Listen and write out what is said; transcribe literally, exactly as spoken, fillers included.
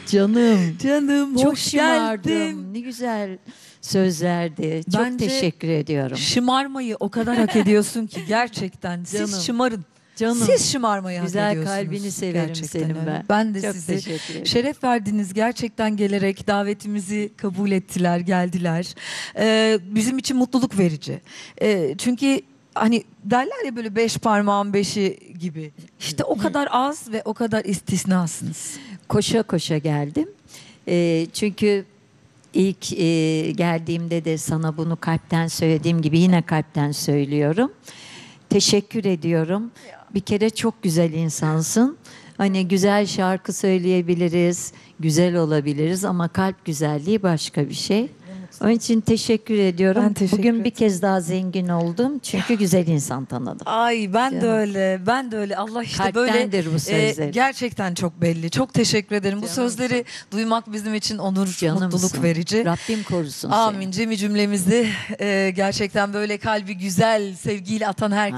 Canım. Canım Çok hoş geldin. şımardım. Ne güzel sözlerdi. Çok Bence teşekkür ediyorum. Şımarmayı o kadar hak ediyorsun ki gerçekten. Canım. Siz şımarın. Canım. Siz şımarmayı Güzel hak ediyorsunuz. kalbini severim Gerçekten senin öyle. ben. Ben de Çok sizi teşekkür ederim. şeref verdiniz. Gerçekten gelerek davetimizi kabul ettiler, geldiler. Ee, bizim için mutluluk verici. Ee, çünkü hani derler ya böyle beş parmağın beşi gibi. İşte o kadar az ve o kadar istisnasınız. Koşa koşa geldim. Ee, çünkü ilk e, geldiğimde de sana bunu kalpten söylediğim gibi yine kalpten söylüyorum. Teşekkür ediyorum. Bir kere çok güzel insansın. Hani güzel şarkı söyleyebiliriz, güzel olabiliriz ama kalp güzelliği başka bir şey. Onun için teşekkür ediyorum. Ben teşekkür Bugün bir ederim. kez daha zengin oldum çünkü güzel insan tanıdım. Ay ben de Canım. öyle. Ben de öyle. Allah işte Kalptendir böyle bu sözler. e, gerçekten çok belli. Çok teşekkür ederim. Bu Canım. sözleri duymak bizim için onur, Canımsın. mutluluk verici. Rabbim korusun Amin. seni. Cemi cümlemizi e, gerçekten böyle kalbi güzel, sevgiyle atan her